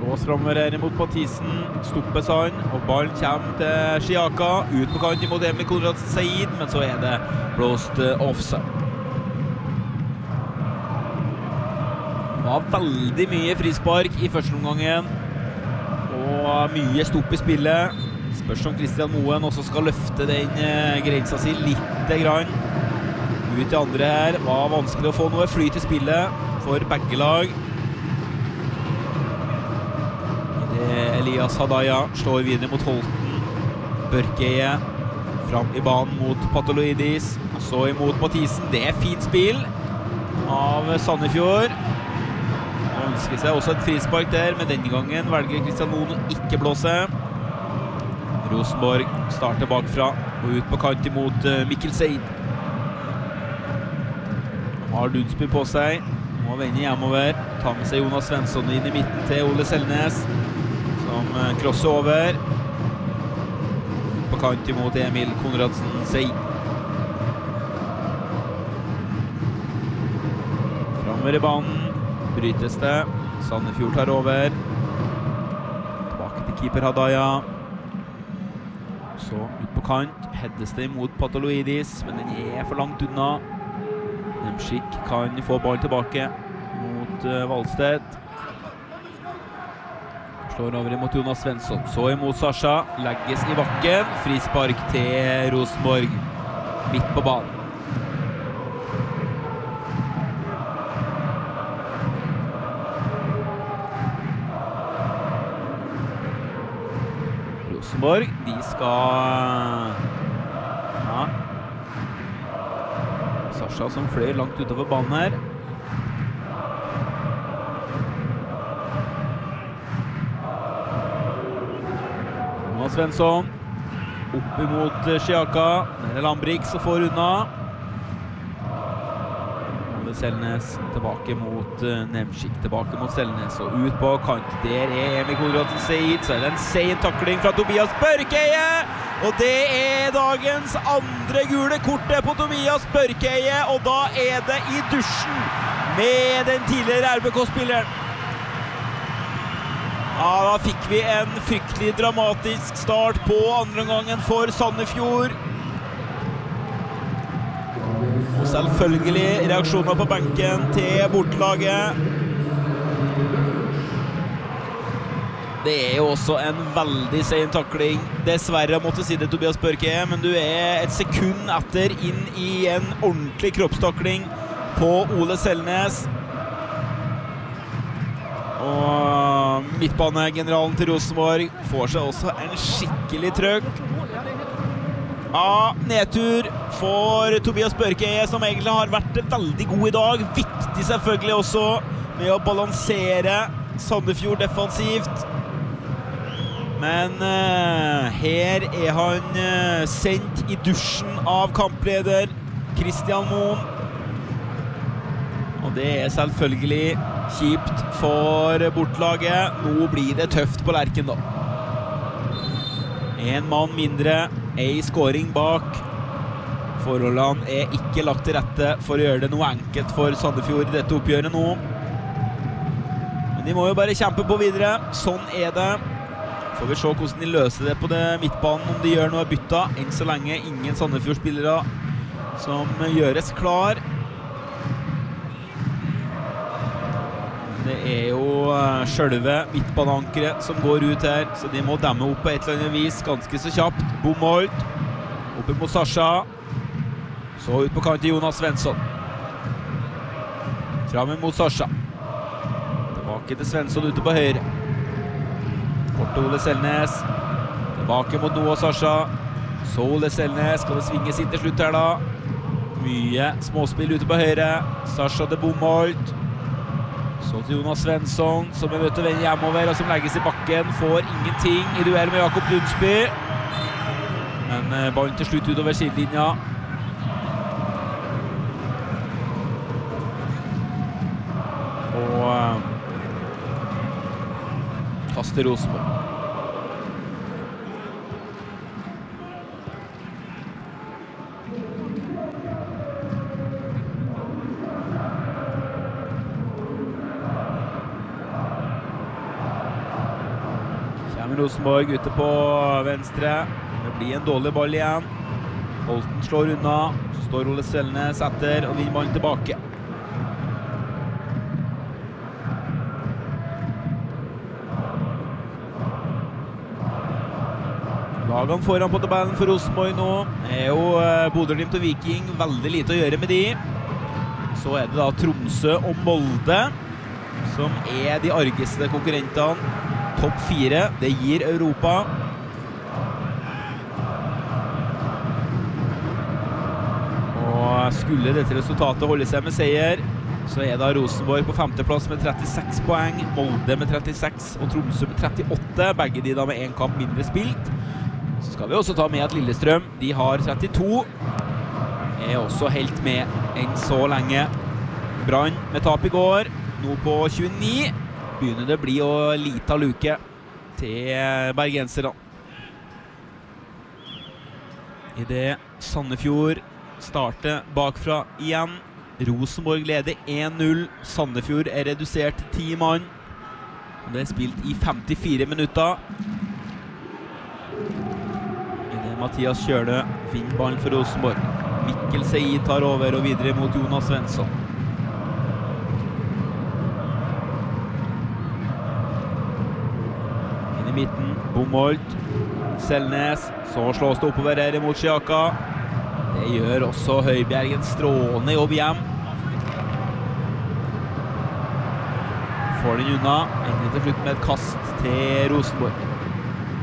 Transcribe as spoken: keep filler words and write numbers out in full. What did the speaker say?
Slås fremover her mot Mathisen, stoppes han, og ballen kommer til Xiaka, ut på kant mot Emil Konradsen Said, men så er det blåst offside. Det var veldig mye frispark i første omgangen, og mye stopp i spillet. Spørs om Christian Moen også skal løfte den grensa si litt grann. Ut i andre her, var vanskelig å få noe flyt i spillet for begge lag. Elias Hadaya slår videre mot Holten. Børkeie fram i banen mot Patoloidis, og så imot Mathisen. Det er fint spill av Sandefjord. Han ønsker seg også et frispark der, men denne gangen velger Christian Moen å ikke blåse. Rosenborg starter bakfra og ut på kant imot Mikkel Seid. Han har Dunsby på seg, må vende hjemover, ta med seg Jonas Svensson inn i midten til Ole Selnes, som krosser over på kant imot Emil Konradsen Seid. Framover i banen brytes det, Sandefjord tar over, tilbake til keeper Hadaya, så ut på kant, heddes det imot Patoloidis, men den er for langt unna. Nemschik kan få ball tilbake mot uh, Valstedt. Slår over imot Jonas Svensson, så imot Sasha, legges i bakken, frispark til Rosenborg, midt på banen. Rosenborg, de skal... Ja. Sasha som fløy langt utover banen her. Svensson opp imot Xiaka, det er Lambrix som får unna. Ole Selnes tilbake mot uh, Nemschik, tilbake mot Selnes og ut på kant. Der er Emil Konradsen Seid, så er det en sein takling fra Tobias Børkeie, og det er dagens andre gule kortet på Tobias Børkeie, og da er det i dusjen med den tidligere R B K-spilleren. Ja, da fikk vi en fryktelig dramatisk start på andre gangen for Sandefjord. Og selvfølgelig reaksjoner på benken til bortelaget. Det er jo også en veldig sen takling. Dessverre måtte si det, Tobias Børkeie, men du er et sekund etter inn i en ordentlig kroppstakling på Ole Selnes. Og midtbanegeneralen til Rosenborg får seg også en skikkelig trøkk. Ja, nedtur for Tobias Børkeie, som egentlig har vært veldig god i dag. Viktig selvfølgelig også med å balansere Sandefjord defensivt. Men uh, her er han uh, sendt i dusjen av kampleder Christian Moen. Og det er selvfølgelig kjipt for bortlaget. Nå blir det tøft på Lerken da. En mann mindre, ei scoring bak. Forholdene er ikke lagt til rette for å gjøre det noe enkelt for Sandefjord i dette oppgjøret nå. Men de må jo bare kjempe på videre. Sånn er det. Får vi se hvordan de løser det på det midtbanen, om de gjør noe bytta. Enn så lenge ingen Sandefjord-spillere som gjøres klar. Det er jo selve midtbaneankeret som går ut her, så de må demme opp på et eller annet vis ganske så kjapt. Bomholt, oppe mot Sasha, så ut på kant til Jonas Svensson. Fram mot Sasha. Tilbake til Svensson ute på høyre. Kort Ole Selnes. Tilbake mot Noah Sasha. Så Ole Selnes, skal det svinges inn til slutt her da. Mye småspill ute på høyre. Sasha til Bomholt. Så til Jonas Svensson, som er nødt til å vende hjemover, og som legges i bakken, får ingenting i duell med Jakob Dunsby. Men ballen til slutt utover sidelinja. Og uh, kaster Rosenborg. Kommer Rosenborg ute på venstre. Det blir en dårlig ball igjen. Holten slår unna. Så står Ole Selnes etter og vinner ballen tilbake. Lagene foran på tabellen for Rosenborg nå er jo Bodø Glimt og Viking. Veldig lite å gjøre med de. Så er det da Tromsø og Molde som er de argeste konkurrentene. Topp fire, det gir Europa. Og skulle dette resultatet holde seg med seier, så er da Rosenborg på femteplass med trettiseks poeng, Molde med trettiseks og Tromsø med trettiåtte. Begge de da med en kamp mindre spilt. Så skal vi også ta med at Lillestrøm, de har trettito. Er også helt med enn så lenge. Brann med tap i går, nå på tjueni. Begynner det bli å lita luke til bergenserne. I det Sandefjord starter bakfra igjen. Rosenborg leder en null. Sandefjord er redusert til ti mann. Det er spilt i femtifire minutter. I det Mathias Kjørne finner ballen for Rosenborg. Mikkel Seid tar over og videre mot Jonas Svensson. Inn i midten, Bomholt, Selnes, så slås det oppover her mot Sjaka. Det gjør også Høibjerg en strålende jobb hjem. Får den unna, ender til slutt med et kast til Rosenborg.